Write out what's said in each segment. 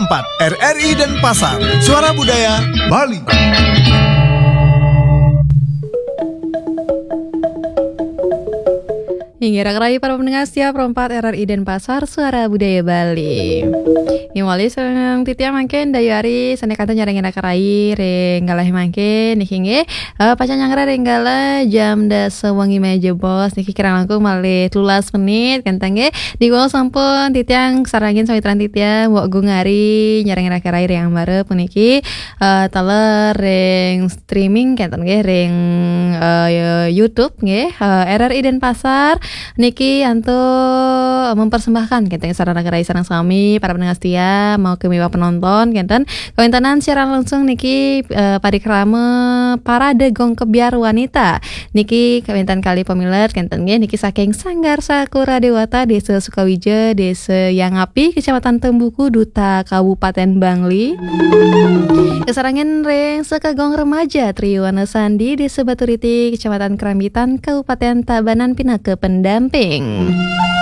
RRI Denpasar, Suara Budaya Bali. Hingga rakyat para pendengar siap perempat RRI Denpasar, Suara Budaya Bali. Imwali senang titia mangken dayari sane kata nyarengin akarai renggalah mangken nikinge pacan nyangre renggala jam da sewangi meja bos niki kirang langkung malih 13 menit kentangge di gol sampun titiang sarangin sawitran titia wak gungari nyarengin akarai reng bare puniki taler reng streaming kentangge reng YouTube nge RRI Denpasar niki anto mempersembahkan kentang sarana akarai sarang sami para pendengar setia mau ke miwa penonton kenten kawintanan siaran langsung niki parikrama parade gong kebiar wanita niki kawintan kali pemiler kenten niki saking Sanggar Sakura Dewata Desa Sukawija Desa Yangapi Kecamatan Tembuku Duta Kabupaten Bangli kesarangan reng sekagong remaja Triwana Sandi Desa Baturiti Kecamatan Kerambitan Kabupaten Tabanan Pinake pendamping.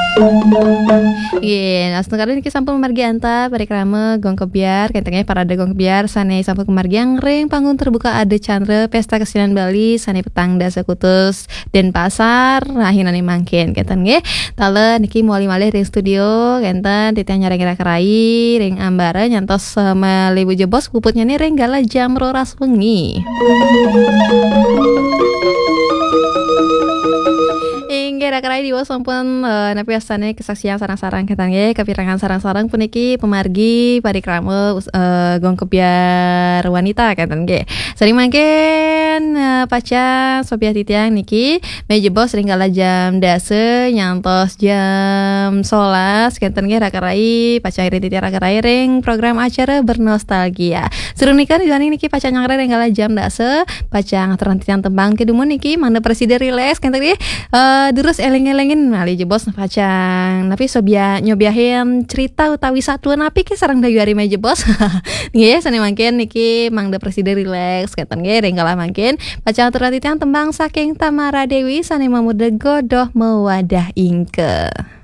Nah sekarang niki sampun margi anta parikrama gong kebiar kentengnya parade gong kebiar sane sampun kemargiang ring panggung terbuka Ade Chandra Pesta Kesenian Bali sane petang dasa kutus Denpasar rahinane mangkin kenten nggih tale niki muali malih ring studio kenten titiang nyareng kerai ring ambara nyantos melibu jebos puputnya nih ring gala jam roras wengi. Hingga rakyat di bawah sampun napi asane kesaksian sarang-sarang ketangge kepirangan sarang-sarang puniki pemargi parikrama gong kebiar wanita ketangge sering mangken paca sopiah titiang niki meja bos ringgala jam dase nyantos jam 11 ketangge rakyat paca iri titiang rakyat ring program acara bernostalgia seru nikan dijuaning niki paca nyangre ringgala jam dase paca ngaturan titiang tembang kedumun niki mana presiden relax ketangge terus eleng-elengin nali jebos pacang tapi sobia nyobiahin cerita utawi satuan api ke sarang dayuari meja bos nggih sane mangken niki mangda presiden relax keten nggih renggala mangken pacang turati tembang saking Tamara Dewi sane mamuda godoh mewadah ingke.